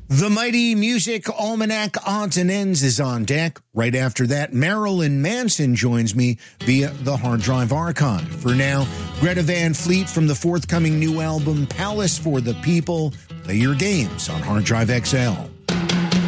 The Mighty Music Almanac Odds and Ends is on deck. Right after that, Marilyn Manson joins me via the Hard Drive Archive. For now, Greta Van Fleet from the forthcoming new album, Palace for the People. Play your games on Hard Drive XL.